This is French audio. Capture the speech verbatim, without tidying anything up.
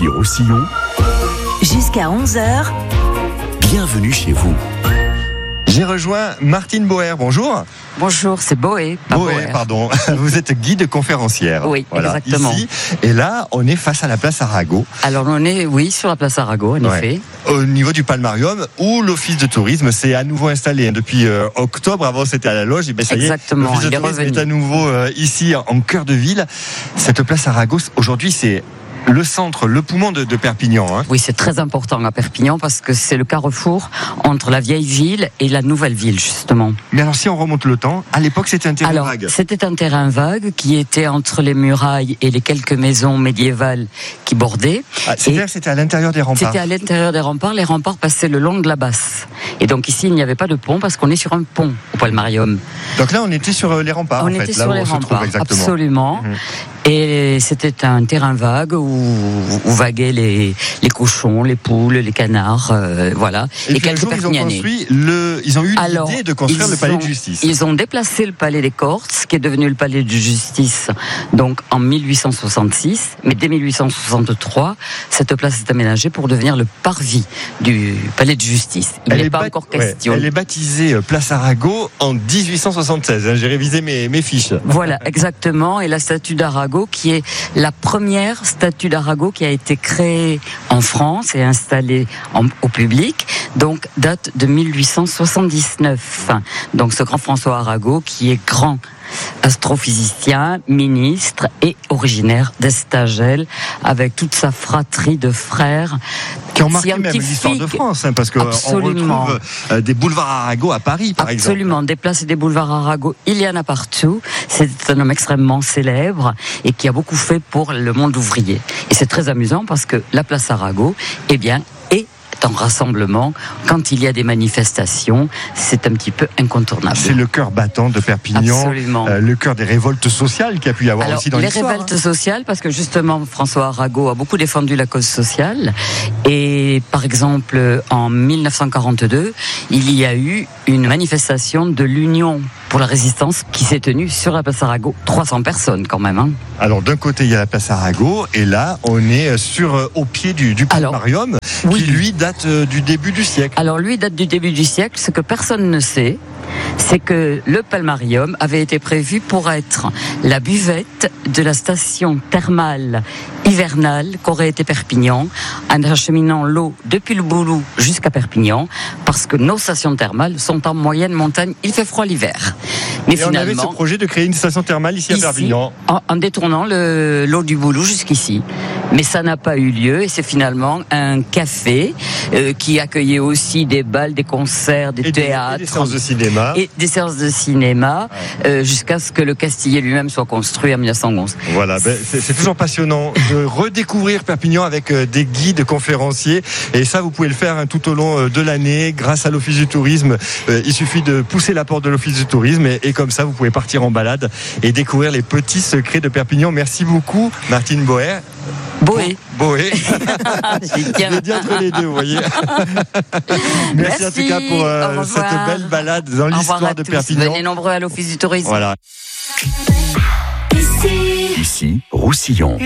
Ici Roussillon. Jusqu'à onze heures. Bienvenue chez vous. J'ai rejoint Martine Boer, bonjour. Bonjour, c'est Boer. Boer, Boer. Pardon. Vous êtes guide conférencière. Oui, voilà, exactement. Ici, et là, on est face à la place Arago. Alors, on est, oui, sur la place Arago, en ouais. effet. Au niveau du Palmarium, où l'office de tourisme s'est à nouveau installé. Depuis euh, octobre, avant c'était à la loge, et bien ça exactement, y est, l'office de tourisme tourisme est à nouveau euh, ici, en cœur de ville. Cette place Arago, aujourd'hui, c'est le centre, le poumon de, de Perpignan. Hein. Oui, c'est très important à Perpignan parce que c'est le carrefour entre la vieille ville et la nouvelle ville, justement. Mais alors, si on remonte le temps, à l'époque, c'était un terrain alors, vague. C'était un terrain vague qui était entre les murailles et les quelques maisons médiévales qui bordaient. Ah, c'est-à-dire que c'était à l'intérieur des remparts. C'était à l'intérieur des remparts. Les remparts passaient le long de la Basse. Et donc ici, il n'y avait pas de pont parce qu'on est sur un pont au Palmarium. Donc là, on était sur les remparts. On en était fait, sur là les où on remparts, se trouve exactement. Absolument. Mmh. Et c'était un terrain vague où, où vaguaient les, les cochons, les poules, les canards, euh, voilà. Et, et puis un jour, ils ont construit le, ils ont eu Alors, l'idée de construire le palais ont, de justice. Ils ont déplacé le palais des Cortes, qui est devenu le palais de justice, donc en mille huit cent soixante-six. Mais dès mille huit cent soixante-trois, cette place est aménagée pour devenir le parvis du palais de justice. Il n'est pas bat- encore question. Ouais, elle est baptisée Place Arago en dix-huit cent soixante-seize. Hein, j'ai révisé mes, mes fiches. Voilà, exactement. Et la statue d'Arago, qui est la première statue d'Arago qui a été créée en France et installée en, au public, donc date de mille huit cent soixante-dix-neuf. Donc ce grand François Arago qui est grand astrophysicien, ministre et originaire d'Estagel, avec toute sa fratrie de frères qui ont marqué même l'histoire de France, hein, parce qu'on retrouve euh, des boulevards Arago à Paris, par Absolument, exemple. Absolument, des places et des boulevards Arago, il y en a partout. C'est un homme extrêmement célèbre et qui a beaucoup fait pour le monde ouvrier. Et c'est très amusant parce que la place Arago, eh bien, est en rassemblement, quand il y a des manifestations, c'est un petit peu incontournable. C'est le cœur battant de Perpignan, Absolument. Euh, le cœur des révoltes sociales qu'il y a pu y avoir Alors, aussi dans les l'histoire. Les révoltes sociales, parce que justement François Arago a beaucoup défendu la cause sociale, et par exemple en mille neuf cent quarante-deux, il y a eu une manifestation de l'Union pour la résistance qui s'est tenue sur la place Arago, trois cents personnes quand même. Hein. Alors d'un côté il y a la place Arago, et là on est sur euh, au pied du, du Palmarium, oui. qui lui date euh, du début du siècle. Alors lui date du début du siècle. Ce que personne ne sait, c'est que le Palmarium avait été prévu pour être la buvette de la station thermale hivernale qu'aurait été Perpignan, en acheminant l'eau depuis le Boulou jusqu'à Perpignan, parce que nos stations thermales sont en moyenne montagne, il fait froid l'hiver. Mais et finalement, on avait ce projet de créer une station thermale ici, ici à Perpignan. En, en détournant le, l'eau du Boulou jusqu'ici. Mais ça n'a pas eu lieu, et c'est finalement un café euh, qui accueillait aussi des bals, des concerts, des et théâtres. Des, et des séances de cinéma. Et des séances de cinéma, ouais. euh, jusqu'à ce que le Castillet lui-même soit construit en mille neuf cent onze. Voilà, ben, c'est, c'est toujours passionnant de redécouvrir Perpignan avec euh, des guides conférenciers. Et ça, vous pouvez le faire hein, tout au long euh, de l'année, grâce à l'Office du tourisme. Euh, il suffit de pousser la porte de l'Office du tourisme, et, et comme ça, vous pouvez partir en balade et découvrir les petits secrets de Perpignan. Merci beaucoup, Martine Boer. Boé. Boé. Je l'ai dit entre les deux, vous voyez. Merci, Merci en tout cas pour euh, cette belle balade dans l'histoire de Perpignan. Venez nombreux à l'Office du tourisme. Voilà. Ici, Ici Roussillon.